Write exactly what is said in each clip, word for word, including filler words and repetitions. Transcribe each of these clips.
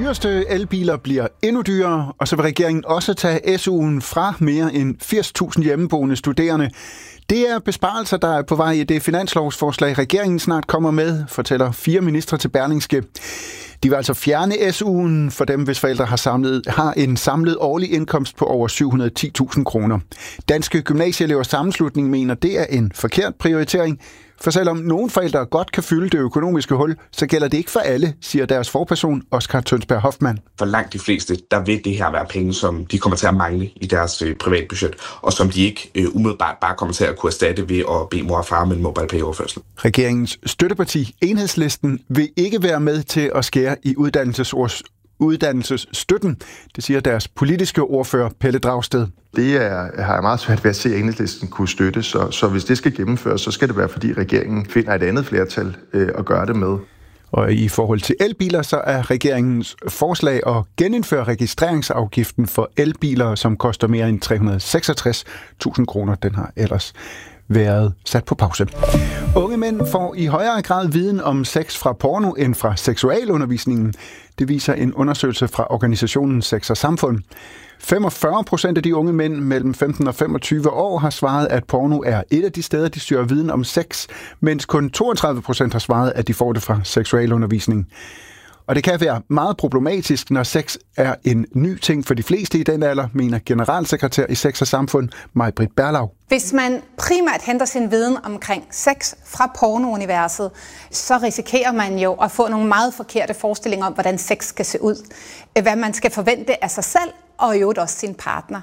dyreste elbiler bliver endnu dyrere, og så vil regeringen også tage S U'en fra mere end firs tusind hjemmeboende studerende. Det er besparelser, der er på vej i det finanslovsforslag, regeringen snart kommer med, fortæller fire ministre til Berlingske. De vil altså fjerne S U'en for dem, hvis forældre har, samlet, har en samlet årlig indkomst på over syv hundrede og ti tusind kroner. Danske Gymnasieelevers Sammenslutning mener, det er en forkert prioritering. For selvom nogle forældre godt kan fylde det økonomiske hul, så gælder det ikke for alle, siger deres forperson, Oskar Tønsberg Hoffmann. For langt de fleste, der vil det her være penge, som de kommer til at mangle i deres øh, privatbudget, og som de ikke øh, umiddelbart bare kommer til at kunne erstatte ved at bede mor og far med en MobilePay-overførsel. Regeringens støtteparti Enhedslisten vil ikke være med til at skære i uddannelsesårs uddannelsesstøtten, det siger deres politiske ordfører Pelle Dragsted. Det er, har jeg meget svært ved at se, at Enhedslisten kunne støtte, så, så hvis det skal gennemføres, så skal det være, fordi regeringen finder et andet flertal øh, at gøre det med. Og i forhold til elbiler, så er regeringens forslag at genindføre registreringsafgiften for elbiler, som koster mere end tre hundrede og seksogtres tusind kroner. Den har ellers været sat på pause. Unge mænd får i højere grad viden om sex fra porno end fra seksualundervisningen. Det viser en undersøgelse fra organisationen Sex og Samfund. femogfyrre procent af de unge mænd mellem femten og femogtyve år har svaret, at porno er et af de steder, de søger viden om sex, mens kun toogtredive procent har svaret, at de får det fra seksualundervisning. Og det kan være meget problematisk, når sex er en ny ting for de fleste i den alder, mener generalsekretær i Sex og Samfund, Maj-Britt Berlau. Hvis man primært henter sin viden omkring sex fra pornouniverset, så risikerer man jo at få nogle meget forkerte forestillinger om, hvordan sex skal se ud. Hvad man skal forvente af sig selv, og i øvrigt også sin partner.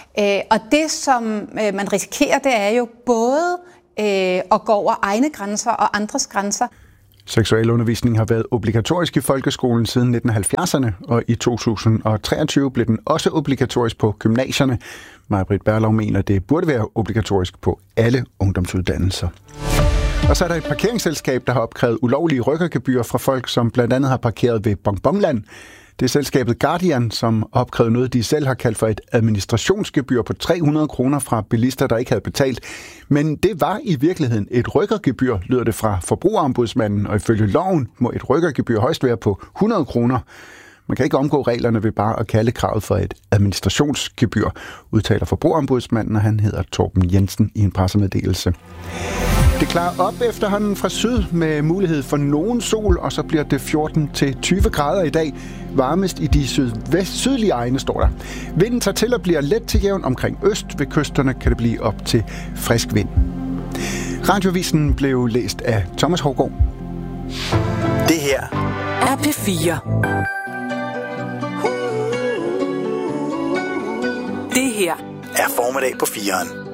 Og det, som man risikerer, det er jo både at gå over egne grænser og andres grænser. Seksualundervisning har været obligatorisk i folkeskolen siden nitten halvfjerdserne, og i to tusind og treogtyve blev den også obligatorisk på gymnasierne. Maj-Britt Berlau mener, det burde være obligatorisk på alle ungdomsuddannelser. Og så er der et parkeringsselskab, der har opkrævet ulovlige rykkergebyrer fra folk, som blandt andet har parkeret ved Bonbonland. Det er selskabet Guardian, som opkrævede noget, de selv har kaldt for et administrationsgebyr på tre hundrede kroner fra bilister, der ikke havde betalt. Men det var i virkeligheden et rykkergebyr, lyder det fra Forbrugerombudsmanden, og ifølge loven må et rykkergebyr højst være på hundrede kroner. Man kan ikke omgå reglerne ved bare at kalde kravet for et administrationsgebyr, udtaler Forbrugerombudsmanden, og han hedder Torben Jensen i en pressemeddelelse. Det klarer op efterhånden fra syd med mulighed for nogen sol, og så bliver det fjorten til tyve grader i dag. Varmest i de sydvest sydlige egne, står der. Vinden tager til og bliver let til jævn omkring øst. Ved kysterne kan det blive op til frisk vind. Radioavisen blev læst af Thomas Hougaard. Det her er P fire. Det her er formiddag på fireren.